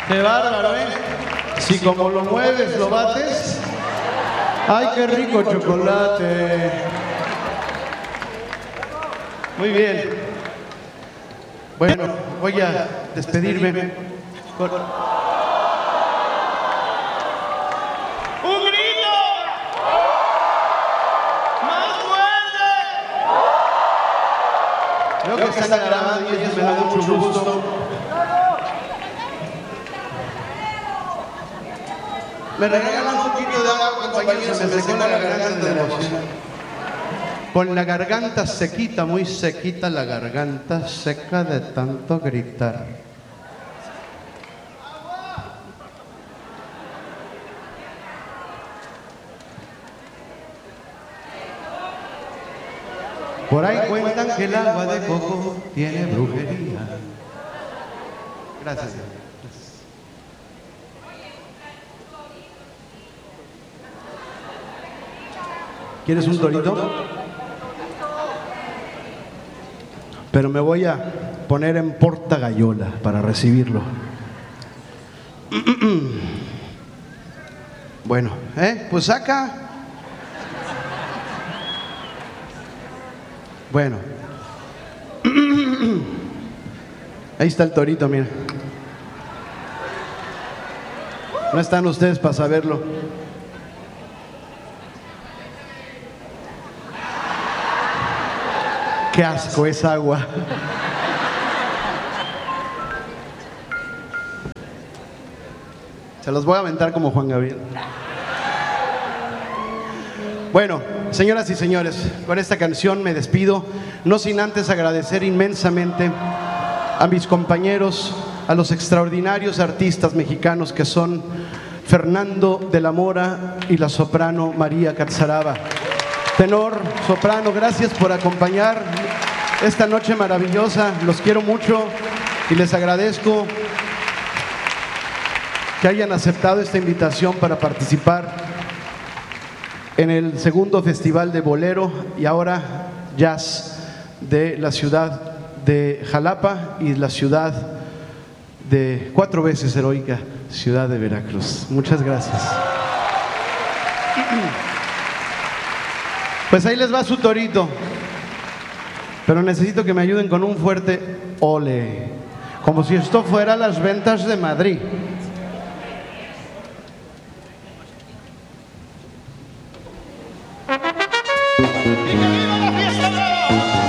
Qué bárbaro, ¿eh? Si como lo mueves, lo bates. ¡Ay, qué rico chocolate! Muy bien. Bueno, voy a despedirme con... ¡Un grito! ¡Más fuerte! Creo que están grabando y eso me da mucho gusto. Me regalan un poquito de agua, compañeros, se me secó la garganta de emoción. Con la garganta sequita, muy sequita, la garganta seca de tanto gritar. Por ahí cuentan que el agua de coco tiene brujería. Gracias. ¿Quieres un torito? Pero me voy a poner en porta gallola para recibirlo. Bueno, pues saca. Bueno. Ahí está el torito, mira. No están ustedes para saberlo. Qué asco es agua. Se los voy a aventar como Juan Gabriel. Bueno, señoras y señores, con esta canción me despido, no sin antes agradecer inmensamente a mis compañeros, a los extraordinarios artistas mexicanos que son Fernando de la Mora y la soprano María Catzaraba. Tenor, soprano, gracias por acompañar esta noche maravillosa. Los quiero mucho y les agradezco que hayan aceptado esta invitación para participar en el segundo Festival de Bolero y ahora Jazz de la ciudad de Jalapa y la ciudad de 4 veces heroica ciudad de Veracruz. Muchas gracias. Pues ahí les va su torito, pero necesito que me ayuden con un fuerte ole, como si esto fuera las ventas de Madrid.